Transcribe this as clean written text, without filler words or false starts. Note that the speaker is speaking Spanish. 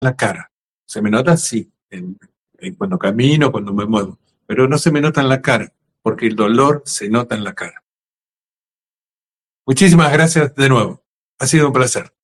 la cara. ¿Se me nota? Sí, cuando camino, cuando me muevo, pero no se me nota en la cara, porque el dolor se nota en la cara. Muchísimas gracias de nuevo. Ha sido un placer.